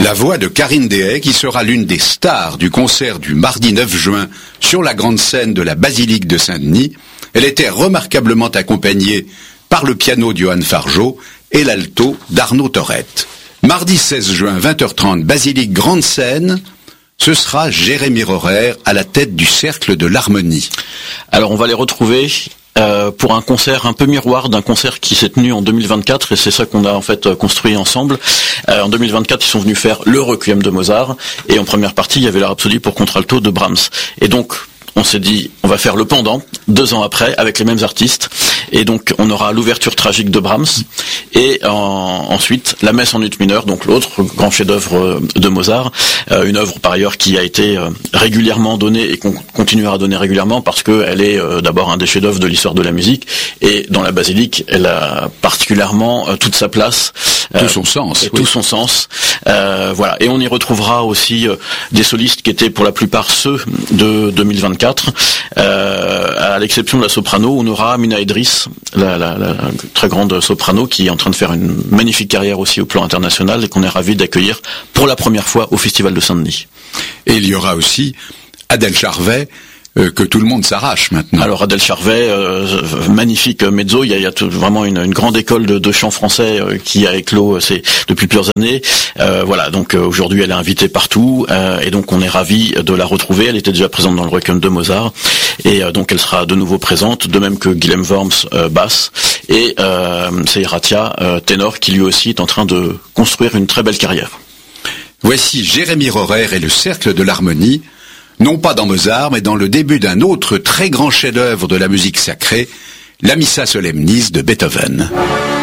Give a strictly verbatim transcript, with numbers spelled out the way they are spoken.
La voix de Karine Dehay, qui sera l'une des stars du concert du mardi neuf juin sur la grande scène de la basilique de Saint-Denis. Elle était remarquablement accompagnée par le piano de Johan Fargeau et l'alto d'Arnaud Torrette. Mardi seize juin, vingt heures trente, basilique grande scène. Ce sera Jérémy Rorer à la tête du Cercle de l'Harmonie. Alors on va les retrouver euh, pour un concert un peu miroir d'un concert qui s'est tenu en deux mille vingt-quatre, et c'est ça qu'on a en fait construit ensemble. Euh, en deux mille vingt-quatre, ils sont venus faire le Requiem de Mozart, et en première partie, il y avait la Rhapsodie pour contralto de Brahms. Et donc, on s'est dit, on va faire le pendant, deux ans après, avec les mêmes artistes. Et donc, on aura l'ouverture tragique de Brahms, et en, ensuite, la messe en ut mineur, donc l'autre grand chef-d'œuvre de Mozart, euh, une œuvre par ailleurs qui a été euh, régulièrement donnée et qu'on continuera à donner régulièrement parce qu'elle est euh, d'abord un des chefs-d'œuvre de l'histoire de la musique, et dans la basilique, elle a particulièrement euh, toute sa place. Euh, tout son sens. Et oui. Tout son sens. Euh, voilà. Et on y retrouvera aussi euh, des solistes qui étaient pour la plupart ceux de deux mille vingt-quatre. Euh, à l'exception de la soprano, on aura Mina Idriss, la, la, la très grande soprano qui est en train de faire une magnifique carrière aussi au plan international et qu'on est ravis d'accueillir pour la première fois au Festival de Saint-Denis. Et il y aura aussi Adèle Charvet, Euh, que tout le monde s'arrache maintenant. Alors Adèle Charvet, euh, magnifique mezzo, il y a, il y a tout, vraiment une, une grande école de, de chant français euh, qui a éclos euh, c'est, depuis plusieurs années. Euh, voilà, donc euh, aujourd'hui elle est invitée partout, euh, et donc on est ravis de la retrouver. Elle était déjà présente dans le Requiem de Mozart, et euh, donc elle sera de nouveau présente, de même que Guillaume Worms, euh, basse, et euh, Seiratia, euh, ténor, qui lui aussi est en train de construire une très belle carrière. Voici Jérémy Rorer et le Cercle de l'Harmonie, non pas dans Mozart, mais dans le début d'un autre très grand chef-d'œuvre de la musique sacrée, la Missa Solemnis de Beethoven.